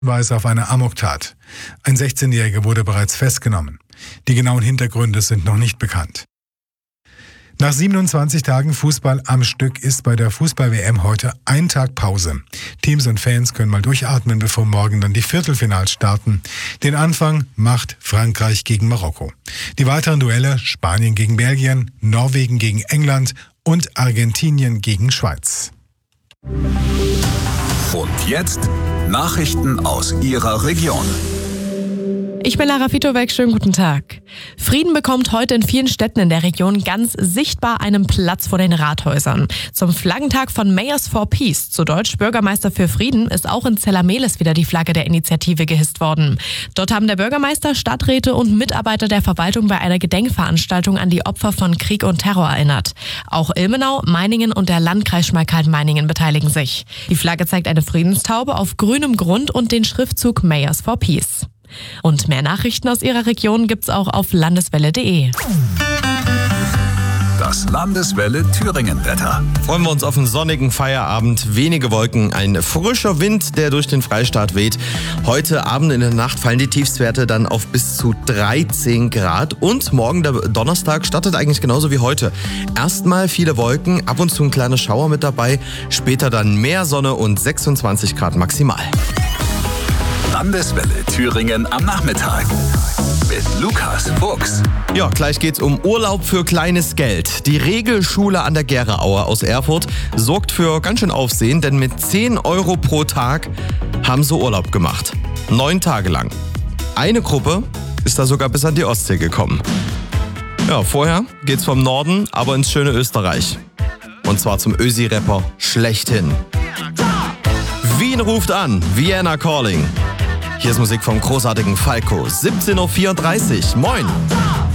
Hinweise auf eine Amoktat. Ein 16-Jähriger wurde bereits festgenommen. Die genauen Hintergründe sind noch nicht bekannt. Nach 27 Tagen Fußball am Stück ist bei der Fußball-WM heute ein Tag Pause. Teams und Fans können mal durchatmen, bevor morgen dann die Viertelfinals starten. Den Anfang macht Frankreich gegen Marokko. Die weiteren Duelle Spanien gegen Belgien, Norwegen gegen England und Argentinien gegen Schweiz. Und jetzt Nachrichten aus Ihrer Region. Ich bin Lara Fitowek, schönen guten Tag. Frieden bekommt heute in vielen Städten in der Region ganz sichtbar einen Platz vor den Rathäusern. Zum Flaggentag von Mayors for Peace, zu Deutsch Bürgermeister für Frieden, ist auch in Zella-Mehlis wieder die Flagge der Initiative gehisst worden. Dort haben der Bürgermeister, Stadträte und Mitarbeiter der Verwaltung bei einer Gedenkveranstaltung an die Opfer von Krieg und Terror erinnert. Auch Ilmenau, Meiningen und der Landkreis Schmalkalden-Meiningen beteiligen sich. Die Flagge zeigt eine Friedenstaube auf grünem Grund und den Schriftzug Mayors for Peace. Und mehr Nachrichten aus Ihrer Region gibt's auch auf landeswelle.de. Das Landeswelle Thüringen-Wetter. Freuen wir uns auf einen sonnigen Feierabend, wenige Wolken, ein frischer Wind, der durch den Freistaat weht. Heute Abend in der Nacht fallen die Tiefstwerte dann auf bis zu 13 Grad und morgen, der Donnerstag, startet eigentlich genauso wie heute. Erstmal viele Wolken, ab und zu ein kleiner Schauer mit dabei, später dann mehr Sonne und 26 Grad maximal. Landeswelle Thüringen am Nachmittag mit Lukas Fuchs. Ja, gleich geht's um Urlaub für kleines Geld. Die Regelschule an der Geraue aus Erfurt sorgt für ganz schön Aufsehen, denn mit 10 Euro pro Tag haben sie Urlaub gemacht. 9 Tage lang. Eine Gruppe ist da sogar bis an die Ostsee gekommen. Ja, vorher geht's vom Norden, aber ins schöne Österreich. Und zwar zum Ösi-Rapper schlechthin. Wien ruft an, Vienna Calling. Hier ist Musik vom großartigen Falco. 17.34 Uhr. Moin!